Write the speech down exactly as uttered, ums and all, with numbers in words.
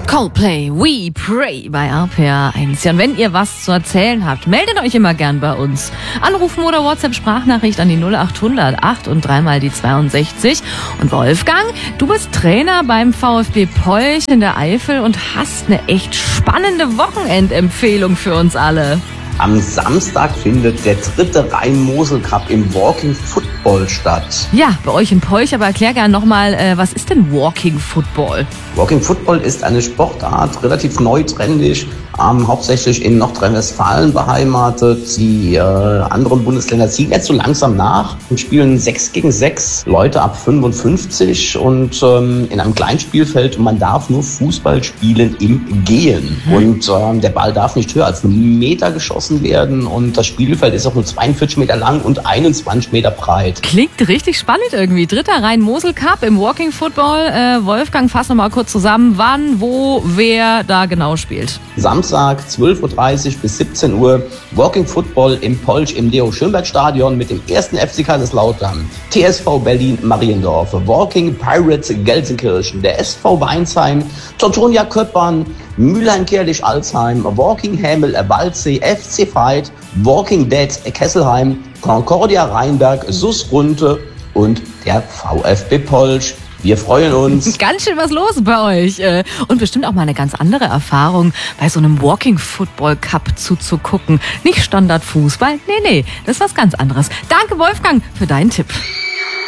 Coldplay, We Pray bei R P R eins. Ja, und wenn ihr was zu erzählen habt, meldet euch immer gern bei uns. Anrufen oder WhatsApp-Sprachnachricht an die null acht hundert acht und dreimal die zweiundsechzig. Und Wolfgang, du bist Trainer beim VfB Polch in der Eifel und hast eine echt spannende Wochenendempfehlung für uns alle. Am Samstag findet der dritte Rhein-Mosel-Cup im Walking Football statt. Ja, bei euch in Polch, aber erklär gerne nochmal, äh, was ist denn Walking Football? Walking Football ist eine Sportart, relativ neu, trendig, ähm, hauptsächlich in Nordrhein-Westfalen beheimatet. Die äh, anderen Bundesländer ziehen jetzt so langsam nach und spielen sechs gegen sechs Leute ab fünfundfünfzig und ähm, in einem Kleinspielfeld. Man darf nur Fußball spielen im Gehen. Mhm. Und ähm, der Ball darf nicht höher als einen Meter geschossen werden und das Spielfeld ist auch nur zweiundvierzig Meter lang und einundzwanzig Meter breit. Klingt richtig spannend irgendwie. Dritter Rhein-Mosel-Cup im Walking Football. Äh, Wolfgang, fass noch mal kurz zusammen, wann, wo, wer da genau spielt. Samstag zwölf Uhr dreißig bis siebzehn Uhr Walking Football im Polch im Leo-Schönberg-Stadion mit dem ersten F C Kaiserslautern, T S V Berlin Mariendorf, Walking Pirates Gelsenkirchen, der S V Weinsheim, Teutonia Köppern, Mülheim-Kerlich-Alzheim, Walking Hämel Waldsee, F C Veit, Walking Dead Kesselheim, Concordia Rheinberg, S U S Runte und der VfB Polch. Wir freuen uns. Ganz schön was los bei euch. Und bestimmt auch mal eine ganz andere Erfahrung, bei so einem Walking Football Cup zuzugucken. Nicht Standardfußball, nee, nee, das ist was ganz anderes. Danke, Wolfgang, für deinen Tipp.